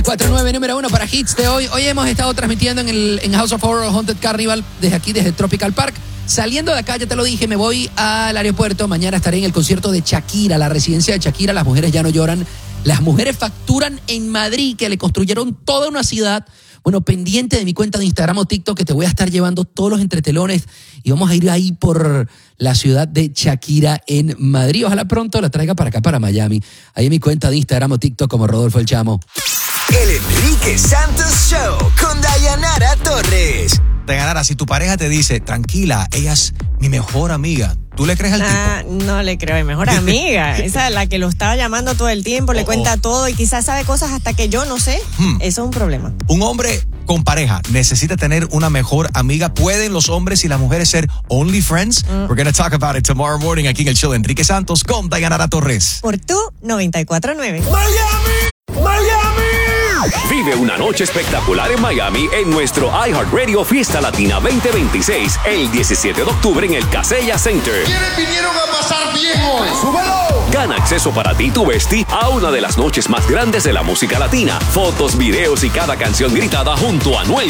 49 número 1 para hits de hoy. Hoy hemos estado transmitiendo en House of Horror Haunted Carnival desde aquí, desde Tropical Park. Saliendo de acá, ya te lo dije, me voy al aeropuerto. Mañana estaré en el concierto de Shakira, la residencia de Shakira. Las mujeres ya no lloran. Las mujeres facturan en Madrid, que le construyeron toda una ciudad. Bueno, pendiente de mi cuenta de Instagram o TikTok, que te voy a estar llevando todos los entretelones y vamos a ir ahí por la ciudad de Shakira en Madrid. Ojalá pronto la traiga para acá, para Miami. Ahí en mi cuenta de Instagram o TikTok como Rodolfo El Chamo. El Enrique Santos Show con Dayanara Torres. Dayanara, si tu pareja te dice, tranquila, ella es mi mejor amiga, ¿tú le crees al tipo? No le creo, mi mejor amiga. Esa es la que lo estaba llamando todo el tiempo, le cuenta todo y quizás sabe cosas hasta que yo no sé. Eso es un problema. Un hombre con pareja necesita tener una mejor amiga. ¿Pueden los hombres y las mujeres ser only friends? We're going to talk about it tomorrow morning aquí en el show de Enrique Santos con Dayanara Torres. Por tu 94.9. Vive una noche espectacular en Miami en nuestro iHeartRadio Fiesta Latina 2026 el 17 de octubre en el Kaseya Center. ¿Quiénes vinieron a pasar bien hoy? ¡Súbelo! Gana acceso para ti y tu bestie a una de las noches más grandes de la música latina. Fotos, videos y cada canción gritada junto a Anuel